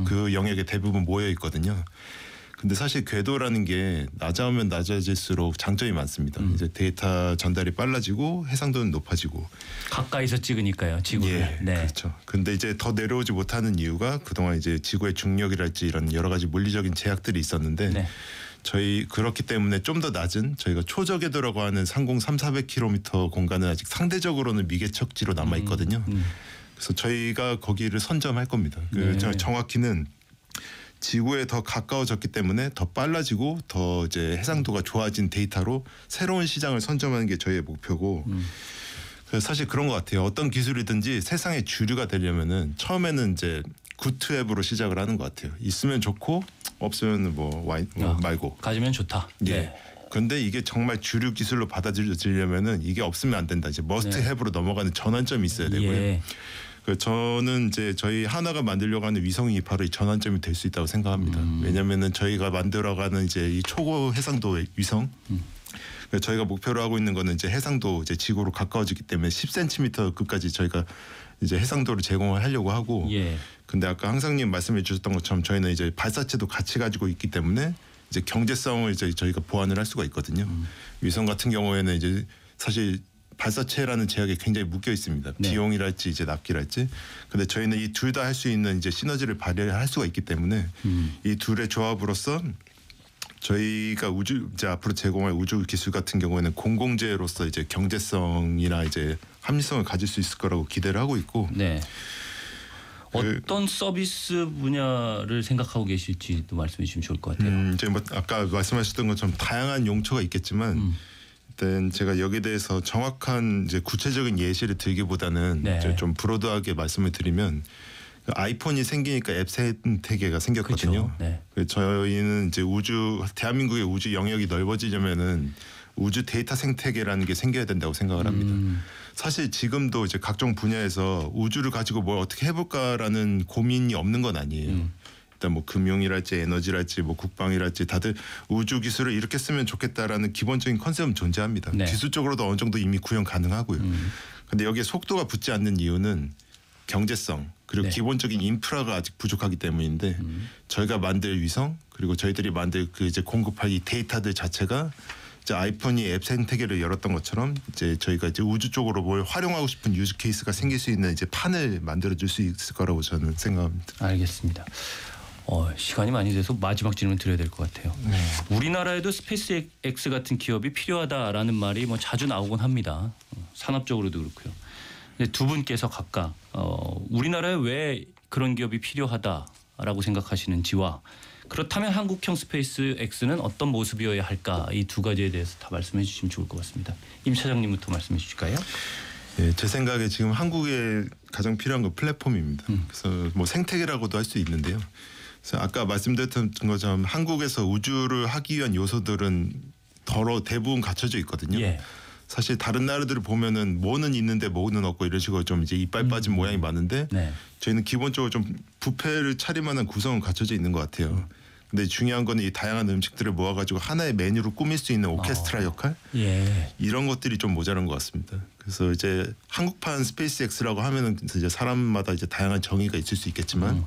그 영역에 대부분 모여 있거든요. 근데 사실 궤도라는 게 낮아오면 낮아질수록 장점이 많습니다. 이제 데이터 전달이 빨라지고 해상도는 높아지고. 가까이서 찍으니까요, 지구를. 예, 네. 그렇죠. 근데 이제 더 내려오지 못하는 이유가 그동안 이제 지구의 중력이랄지 이런 여러 가지 물리적인 제약들이 있었는데 네. 저희 그렇기 때문에 좀 더 낮은 저희가 초저궤도라고 하는 상공 3,400km 공간은 아직 상대적으로는 미개척지로 남아 있거든요. 그래서 저희가 거기를 선점할 겁니다. 네. 정확히는 지구에 더 가까워졌기 때문에 더 빨라지고 더 이제 해상도가 좋아진 데이터로 새로운 시장을 선점하는 게 저희의 목표고. 그래서 사실 그런 것 같아요. 어떤 기술이든지 세상의 주류가 되려면은 처음에는 이제 굿투앱으로 시작을 하는 것 같아요. 있으면 좋고 없으면 말고. 가지면 좋다. 예. 네. 근데 이게 정말 주류 기술로 받아들여지려면은 이게 없으면 안 된다. 이제 머스트 헵으로 넘어가는 전환점이 있어야 되고요. 예. 저는 이제 저희 하나가 만들려고 하는 위성이 바로 이 전환점이 될 수 있다고 생각합니다. 왜냐하면은 저희가 만들어가는 이제 이 초고 해상도 위성. 저희가 목표로 하고 있는 거는 이제 해상도 이제 지구로 가까워지기 때문에 10cm급까지 저희가 이제 해상도를 제공을 하려고 하고. 예. 근데 아까 항상님 말씀해 주셨던 것처럼 저희는 이제 발사체도 같이 가지고 있기 때문에 이제 경제성을 이제 저희가 보완을 할 수가 있거든요. 위성 같은 경우에는 이제 사실 발사체라는 제약에 굉장히 묶여 있습니다. 네. 비용이랄지 이제 납기랄지. 근데 저희는 이 둘 다 할 수 있는 이제 시너지를 발휘할 수가 있기 때문에 이 둘의 조합으로서 저희가 이제 앞으로 제공할 우주 기술 같은 경우에는 공공재로서 이제 경제성이나 이제 합리성을 가질 수 있을 거라고 기대를 하고 있고. 네. 어떤 서비스 분야를 생각하고 계실지도 말씀해 주시면 좋을 것 같아요. 이제 아까 말씀하셨던 것처럼 다양한 용처가 있겠지만. 일단 제가 여기에 대해서 정확한 이제 구체적인 예시를 들기보다는 이제 좀 브로드하게 말씀을 드리면 아이폰이 생기니까 앱 생태계가 생겼거든요. 그렇죠. 네. 저희는 이제 대한민국의 우주 영역이 넓어지려면은 우주 데이터 생태계라는 게 생겨야 된다고 생각을 합니다. 사실 지금도 이제 각종 분야에서 우주를 가지고 뭘 어떻게 해볼까라는 고민이 없는 건 아니에요. 일단 뭐 금융이랄지 에너지랄지 뭐 국방이랄지 다들 우주 기술을 이렇게 쓰면 좋겠다라는 기본적인 컨셉은 존재합니다. 네. 기술적으로도 어느 정도 이미 구현 가능하고요. 근데 여기에 속도가 붙지 않는 이유는 경제성 그리고 기본적인 인프라가 아직 부족하기 때문인데 저희가 만들 위성 그리고 저희들이 만들 그 이제 공급할 이 데이터들 자체가 이제 아이폰이 앱 생태계를 열었던 것처럼 이제 저희가 이제 우주 쪽으로 뭘 활용하고 싶은 유즈 케이스가 생길 수 있는 이제 판을 만들어 줄 수 있을 거라고 저는 생각합니다. 알겠습니다. 시간이 많이 돼서 마지막 질문 드려야 될 것 같아요. 우리나라에도 스페이스 X 같은 기업이 필요하다라는 말이 뭐 자주 나오곤 합니다. 산업적으로도 그렇고요. 근데 두 분께서 각각 우리나라에 왜 그런 기업이 필요하다라고 생각하시는지와 그렇다면 한국형 스페이스 X는 어떤 모습이어야 할까 이 두 가지에 대해서 다 말씀해 주시면 좋을 것 같습니다. 임 차장님부터 말씀해 주실까요? 예, 제 생각에 지금 한국에 가장 필요한 건 플랫폼입니다. 그래서 뭐 생태계라고도 할 수 있는데요. 그래서 아까 말씀드렸던 것처럼 한국에서 우주를 하기 위한 요소들은 대부분 갖춰져 있거든요. 예. 사실 다른 나라들을 보면은 뭐는 있는데 뭐는 없고 이런 식으로 좀 이제 이빨 빠진 모양이 많은데 저희는 기본적으로 좀 뷔페를 차릴만한 구성은 갖춰져 있는 것 같아요. 근데 중요한 거는 이 다양한 음식들을 모아가지고 하나의 메뉴로 꾸밀 수 있는 오케스트라 역할 이런 것들이 좀 모자란 것 같습니다. 그래서 이제 한국판 스페이스 X라고 하면은 이제 사람마다 이제 다양한 정의가 있을 수 있겠지만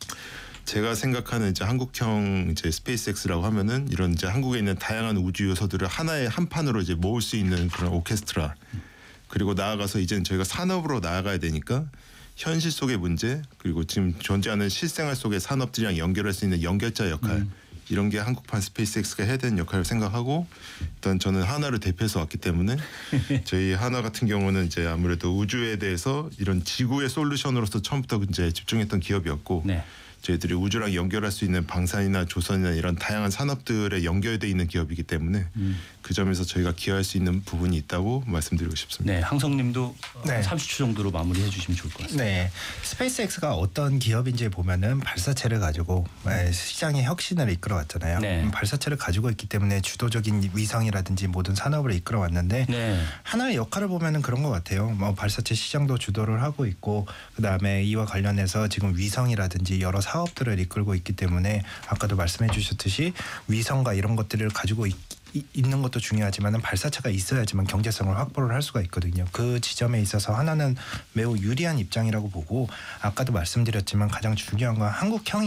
제가 생각하는 이제 한국형 이제 스페이스 X라고 하면은 이런 이제 한국에 있는 다양한 우주 요소들을 하나의 한 판으로 이제 모을 수 있는 그런 오케스트라 그리고 나아가서 이제는 저희가 산업으로 나아가야 되니까. 현실 속의 문제 그리고 지금 존재하는 실생활 속의 산업들이랑 연결할 수 있는 연결자 역할 이런 게 한국판 스페이스X가 해야 되는 역할을 생각하고 일단 저는 하나를 대표해서 왔기 때문에 저희 하나 같은 경우는 이제 아무래도 우주에 대해서 이런 지구의 솔루션으로서 처음부터 이제 집중했던 기업이었고 저희들이 우주랑 연결할 수 있는 방산이나 조선이나 이런 다양한 산업들에 연결돼 있는 기업이기 때문에 그 점에서 저희가 기여할 수 있는 부분이 있다고 말씀드리고 싶습니다. 네, 항성님도 30초 정도로 마무리해 주시면 좋을 것 같습니다. 네, 스페이스X가 어떤 기업인지 보면은 발사체를 가지고 시장의 혁신을 이끌어왔잖아요. 발사체를 가지고 있기 때문에 주도적인 위성이라든지 모든 산업을 이끌어왔는데 하나의 역할을 보면은 그런 것 같아요. 뭐 발사체 시장도 주도를 하고 있고 그 다음에 이와 관련해서 지금 위성이라든지 여러 사업들을 이끌고 있기 때문에 아까도 말씀해 주셨듯이 위성과 이런 것들을 가지고 있는 것도 중요하지만 발사체가 있어야지만 경제성을 확보를 할 수가 있거든요. 그 지점에 있어서 하나는 매우 유리한 입장이라고 보고 아까도 말씀드렸지만 가장 중요한 건 한국형